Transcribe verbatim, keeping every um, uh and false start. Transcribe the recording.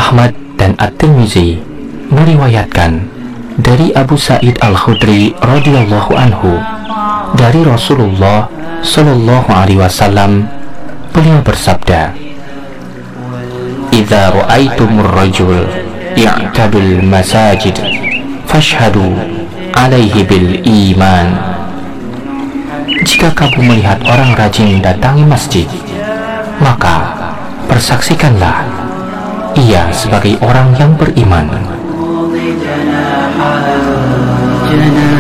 Ahmad dan At-Tirmizi meriwayatkan dari Abu Sa'id Al-Khudri radhiyallahu anhu dari Rasulullah sallallahu alaihi wasallam, beliau bersabda, "Idza ra'aitumur rajul ya'tadul masajid fashhadu alaihi bil iman." Jika kamu melihat orang rajin datangi masjid, maka persaksikanlah ia sebagai orang yang beriman.